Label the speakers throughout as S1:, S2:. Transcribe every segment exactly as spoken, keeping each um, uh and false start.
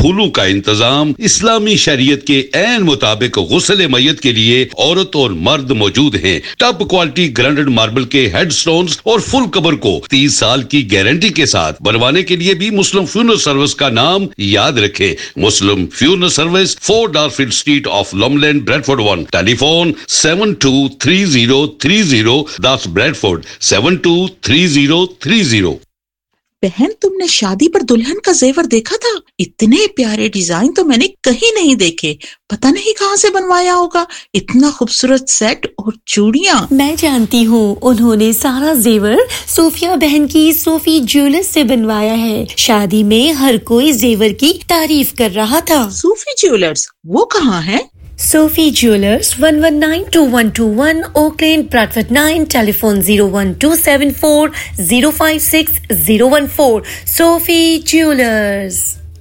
S1: फूलों का इंतजाम, इस्लामी शरीयत के ऐन मुताबिक गुस्ल मय्यत के लिए औरत और मर्द मौजूद हैं। टॉप क्वालिटी ग्राइंडेड मार्बल के हेडस्टोन्स और फुल कवर को तीस साल की गारंटी के साथ बनवाने के लिए भी मुस्लिम फ्यूनरल सर्विस का नाम याद रखें। मुस्लिम funeral service, four डार्फील्ड street of लॉमलैंड, Bradford one. Telephone seven to three zero three zero, that's Bradford seven to three zero three zero.
S2: बहन, तुमने शादी पर दुल्हन का जेवर देखा था? इतने प्यारे डिजाइन तो मैंने कहीं नहीं देखे। पता नहीं कहाँ से बनवाया होगा। इतना खूबसूरत सेट और चूड़ियाँ।
S3: मैं जानती हूँ, उन्होंने सारा जेवर सोफिया बहन की सोफी ज्वेलर्स से बनवाया है। शादी में हर कोई जेवर की तारीफ कर रहा था।
S2: सोफी ज्वेलर्स, वो कहाँ है?
S3: Sophie Jewelers, one one nine two one two one, Oak Lane, Bradford nine, telephone zero one two seven four zero five six zero one four. Sophie Jewelers.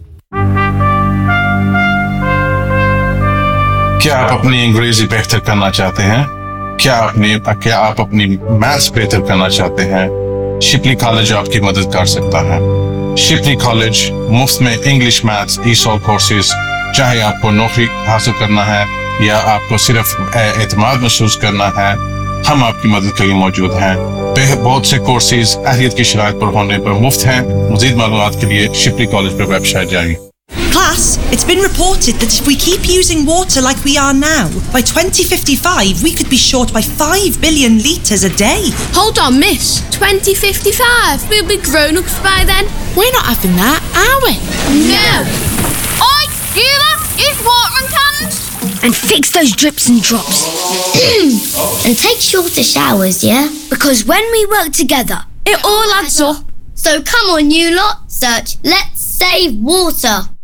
S4: क्या आप अपनी अंग्रेजी बेहतर करना चाहते हैं? क्या अपने क्या आप अपनी मैथ्स बेहतर करना चाहते हैं? शिपली कॉलेज आपकी मदद कर सकता है। शिपली कॉलेज मुफ्त में इंग्लिश, मैथ्स, ई-सॉल कोर्सेज, चाहे आपको नौकरी हासिल करना है या आपको सिर्फ एतमाद महसूस करना है, हम आपकी मदद के लिए मौजूद हैं। बहुत से कोर्सेज अहलियत की शराइत पर होने पर मुफ्त हैं। मज़ीद मालूमात के लिए शिपली कॉलेज पर वेबसाइट जाएं।
S5: Class, it's been reported that if we keep using water like we are now, by twenty fifty-five we could be short by five billion litres a day.
S6: Hold on, miss. twenty fifty-five? We'll be grown-ups by then.
S5: We're not having that, are we?
S6: No. Oi, you lot, use watering cans.
S7: And fix those drips and drops. And take shorter showers, yeah? Because when we work together,
S6: it all adds up.
S7: So come on, you lot, search Let's Save Water.